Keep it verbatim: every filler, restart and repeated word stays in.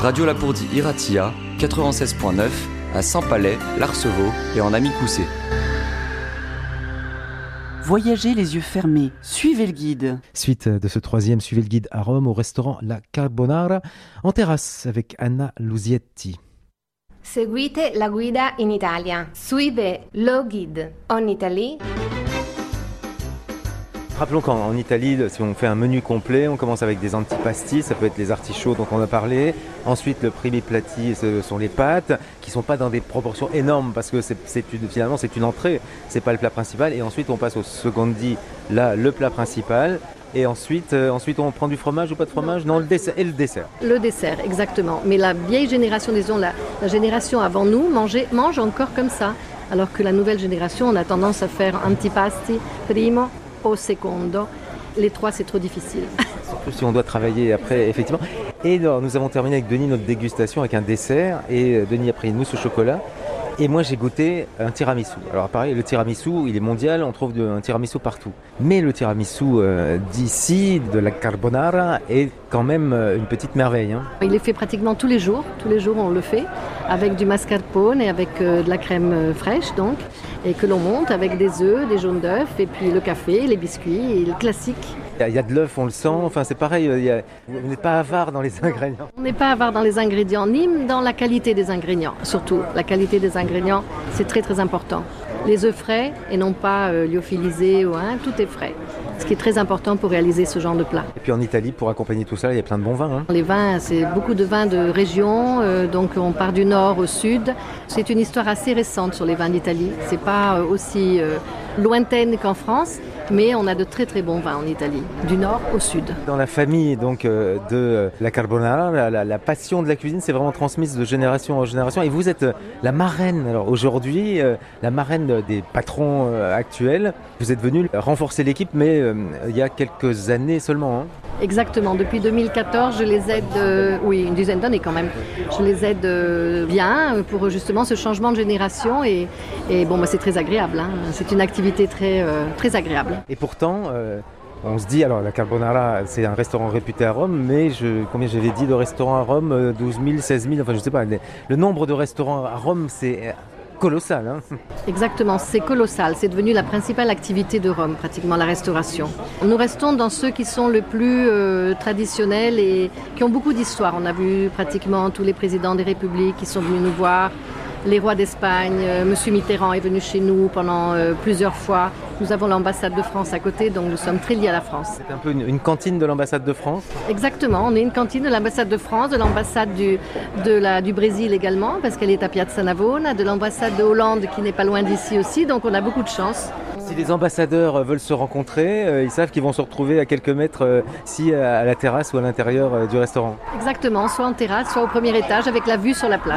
Radio Lapourdie Iratia, quatre-vingt-seize point neuf, à Saint-Palais, l'Arceveau et en Amicoussé. Voyagez les yeux fermés, suivez le guide. Suite de ce troisième Suivez le guide à Rome au restaurant La Carbonara, en terrasse avec Anna Luzietti. Seguite la guida in Italia. Suivez le guide en Italie. Rappelons qu'en Italie, si on fait un menu complet, on commence avec des antipasti, ça peut être les artichauts dont on a parlé. Ensuite, le primi plati, ce sont les pâtes, qui ne sont pas dans des proportions énormes, parce que c'est, c'est une, finalement c'est une entrée, c'est pas le plat principal. Et ensuite, on passe au secondi, là, le plat principal. Et ensuite, euh, ensuite, on prend du fromage ou pas de fromage? Non, le dessert. Et le dessert. Le dessert, exactement. Mais la vieille génération, disons, la, la génération avant nous, mangeait, mange encore comme ça. Alors que la nouvelle génération, on a tendance à faire antipasti, primo, au secondo. Les trois, c'est trop difficile. Surtout si on doit travailler après, effectivement. Et alors, nous avons terminé avec Denis notre dégustation avec un dessert. Et euh, Denis a pris une mousse au chocolat. Et moi, j'ai goûté un tiramisu. Alors pareil, le tiramisu, il est mondial, on trouve de, un tiramisu partout. Mais le tiramisu euh, d'ici, de la carbonara, est quand même euh, une petite merveille. Hein. Il est fait pratiquement tous les jours. Tous les jours, on le fait avec du mascarpone et avec euh, de la crème euh, fraîche, donc, et que l'on monte avec des œufs, des jaunes d'œufs, et puis le café, les biscuits, et le classique. Il y a de l'œuf, on le sent, enfin c'est pareil, il y a... vous n'êtes pas avare dans les ingrédients. On n'est pas avare dans les ingrédients, ni dans la qualité des ingrédients, surtout. La qualité des ingrédients, c'est très très important. Les œufs frais et non pas euh, lyophilisés, ou, hein, tout est frais. Ce qui est très important pour réaliser ce genre de plat. Et puis en Italie, pour accompagner tout ça, il y a plein de bons vins. Hein. Les vins, c'est beaucoup de vins de région, euh, donc on part du nord au sud. C'est une histoire assez récente sur les vins d'Italie. C'est pas euh, aussi euh, lointaine qu'en France. Mais on a de très très bons vins en Italie, du nord au sud. Dans la famille donc euh, de euh, la carbonara, la, la, la passion de la cuisine s'est vraiment transmise de génération en génération. Et vous êtes euh, la marraine, alors aujourd'hui, euh, la marraine des patrons euh, actuels. Vous êtes venue renforcer l'équipe, mais euh, il y a quelques années seulement. Hein. Exactement, depuis deux mille quatorze, je les aide, euh, oui, une dizaine d'années quand même, je les aide euh, bien pour justement ce changement de génération et, et bon, bah, c'est très agréable, hein. C'est une activité très, euh, très agréable. Et pourtant, euh, on se dit, alors la carbonara, c'est un restaurant réputé à Rome, mais je, combien j'avais dit de restaurants à Rome, douze mille, seize mille, enfin je sais pas, les, le nombre de restaurants à Rome, c'est... colossal. Hein. Exactement, c'est colossal. C'est devenu la principale activité de Rome, pratiquement la restauration. Nous restons dans ceux qui sont le plus euh, traditionnels et qui ont beaucoup d'histoire. On a vu pratiquement tous les présidents des républiques qui sont venus nous voir. Les rois d'Espagne, euh, Monsieur Mitterrand est venu chez nous pendant euh, plusieurs fois. Nous avons l'ambassade de France à côté, donc nous sommes très liés à la France. C'est un peu une, une cantine de l'ambassade de France? Exactement, on est une cantine de l'ambassade de France, de l'ambassade du, de la, du Brésil également, parce qu'elle est à Piazza Navona, de l'ambassade de Hollande qui n'est pas loin d'ici aussi, donc on a beaucoup de chance. Si les ambassadeurs veulent se rencontrer, euh, ils savent qu'ils vont se retrouver à quelques mètres euh, ici à la terrasse ou à l'intérieur euh, du restaurant. Exactement, soit en terrasse, soit au premier étage avec la vue sur la plage.